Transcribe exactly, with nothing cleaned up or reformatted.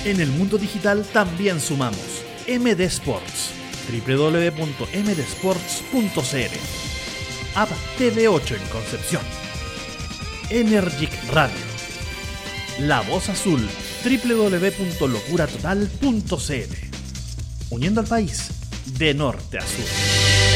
En el mundo digital también sumamos M D Sports, doble u doble u doble u punto m d sports punto c l, App T V ocho en Concepción, Energic Radio, La Voz Azul, doble u doble u doble u punto locura total punto c l, uniendo al país de norte a sur.